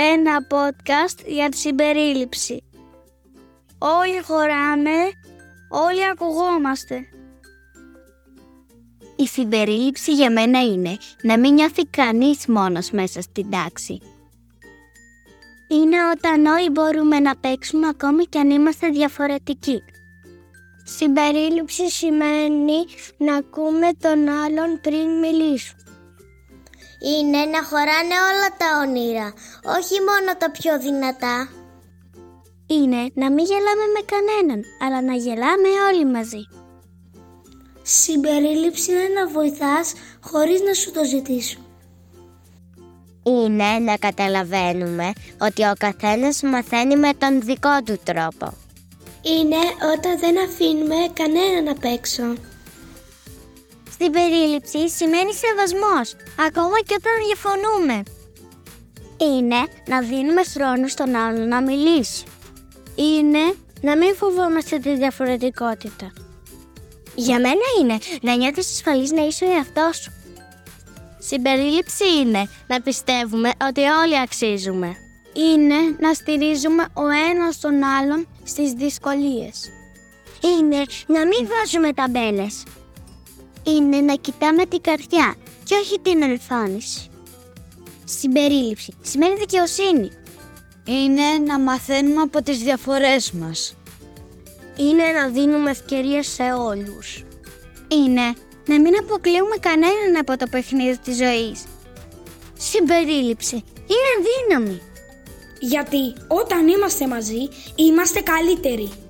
Ένα podcast για τη συμπερίληψη. Όλοι χωράμε, όλοι ακουγόμαστε. Η συμπερίληψη για μένα είναι να μην νιώθει κανείς μόνος μέσα στην τάξη. Είναι όταν όλοι μπορούμε να παίξουμε ακόμη κι αν είμαστε διαφορετικοί. Συμπερίληψη σημαίνει να ακούμε τον άλλον πριν μιλήσουμε. Είναι να χωράνε όλα τα όνειρα, όχι μόνο τα πιο δυνατά. Είναι να μην γελάμε με κανέναν, αλλά να γελάμε όλοι μαζί. Συμπερίληψη είναι να βοηθάς χωρίς να σου το ζητήσουν. Είναι να καταλαβαίνουμε ότι ο καθένας μαθαίνει με τον δικό του τρόπο. Είναι όταν δεν αφήνουμε κανέναν απ' έξω. Συμπερίληψη σημαίνει σεβασμός, ακόμα και όταν διαφωνούμε. Είναι να δίνουμε χρόνο στον άλλον να μιλήσει. Είναι να μην φοβόμαστε τη διαφορετικότητα. Για μένα είναι να νιώθεις ασφαλής να είσαι ο εαυτός σου. Συμπερίληψη είναι να πιστεύουμε ότι όλοι αξίζουμε. Είναι να στηρίζουμε ο ένας τον άλλον στις δυσκολίες. Είναι να μην βάζουμε ταμπέλες. Είναι να κοιτάμε την καρδιά και όχι την εμφάνιση. Συμπερίληψη σημαίνει δικαιοσύνη. Είναι να μαθαίνουμε από τις διαφορές μας. Είναι να δίνουμε ευκαιρίες σε όλους. Είναι να μην αποκλείουμε κανέναν από το παιχνίδι της ζωής. Συμπερίληψη είναι δύναμη. Γιατί όταν είμαστε μαζί, είμαστε καλύτεροι.